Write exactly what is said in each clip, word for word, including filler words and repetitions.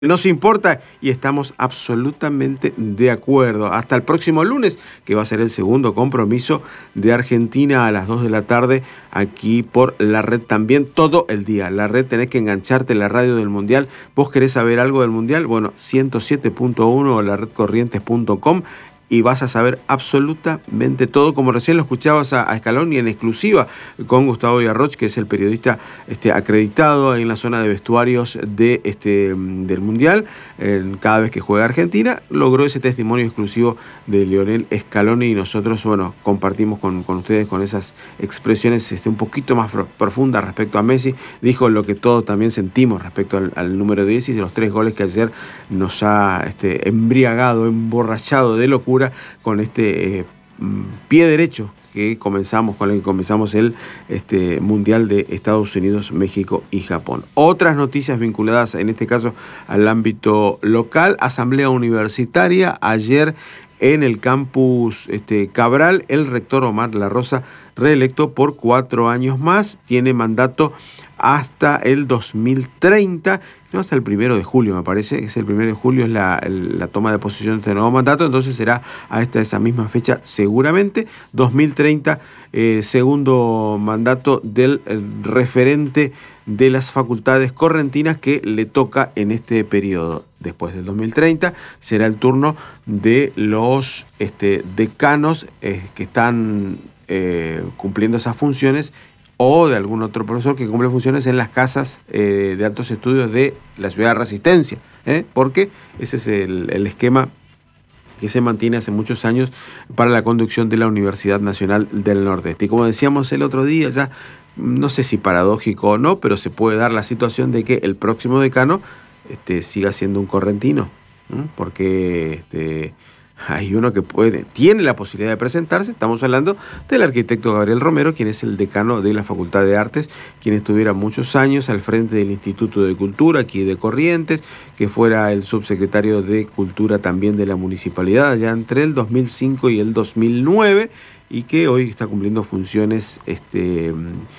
Nos importa y estamos absolutamente de acuerdo. Hasta el próximo lunes, que va a ser el segundo compromiso de Argentina a las dos de la tarde, aquí por la red también, todo el día. La red, tenés que engancharte en la radio del Mundial. ¿Vos querés saber algo del Mundial? Bueno, ciento siete punto uno o la red corrientes punto com y vas a saber absolutamente todo, como recién lo escuchabas a, a Scaloni en exclusiva con Gustavo Villarroch, que es el periodista este, acreditado ahí en la zona de vestuarios de, este, del Mundial. Eh, cada vez que juega Argentina, logró ese testimonio exclusivo de Lionel Scaloni y nosotros, bueno, compartimos con, con ustedes con esas expresiones este, un poquito más profundas respecto a Messi. Dijo lo que todos también sentimos respecto al, al número diez y de los tres goles que ayer nos ha este, embriagado, emborrachado de locura con este eh, pie derecho que comenzamos, con el que comenzamos el este, Mundial de Estados Unidos, México y Japón. Otras noticias vinculadas, en este caso, al ámbito local. Asamblea Universitaria, ayer en el campus este, Cabral, el rector Omar La Rosa, reelecto por cuatro años más, tiene mandato hasta el dos mil treinta, no, hasta el primero de julio, me parece, que es el primero de julio, es la, la toma de posesión de este nuevo mandato, entonces será a esta esa misma fecha seguramente, dos mil treinta, eh, segundo mandato del eh, referente de las facultades correntinas que le toca en este periodo. Después del dos mil treinta será el turno de los este, decanos eh, que están eh, cumpliendo esas funciones, o de algún otro profesor que cumple funciones en las casas eh, de altos estudios de la ciudad de Resistencia, ¿eh? porque ese es el, el esquema que se mantiene hace muchos años para la conducción de la Universidad Nacional del Nordeste. Y como decíamos el otro día, ya no sé si paradójico o no, pero se puede dar la situación de que el próximo decano este, siga siendo un correntino, ¿eh? porque este, hay uno que puede, tiene la posibilidad de presentarse. Estamos hablando del arquitecto Gabriel Romero, quien es el decano de la Facultad de Artes, quien estuviera muchos años al frente del Instituto de Cultura aquí de Corrientes, que fuera el subsecretario de Cultura también de la municipalidad allá entre el dos mil cinco y el dos mil nueve, y que hoy está cumpliendo funciones este,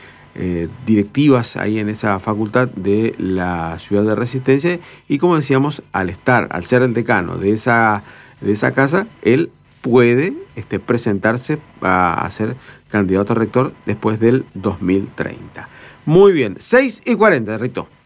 eh, directivas ahí en esa facultad de la ciudad de Resistencia. Y como decíamos, al estar, al ser el decano de esa de esa casa, él puede este, presentarse a, a ser candidato a rector después del dos mil treinta. Muy bien, seis y cuarenta, Rito.